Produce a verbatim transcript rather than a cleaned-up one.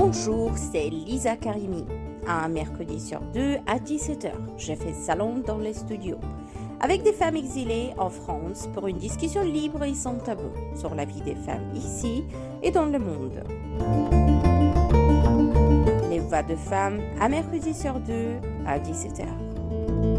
Bonjour, c'est Lisa Karimi. Un mercredi sur deux à dix-sept heures, je fais salon dans les studios avec des femmes exilées en France pour une discussion libre et sans tabou sur la vie des femmes ici et dans le monde. Les voix de femmes, un mercredi sur deux à dix-sept heures.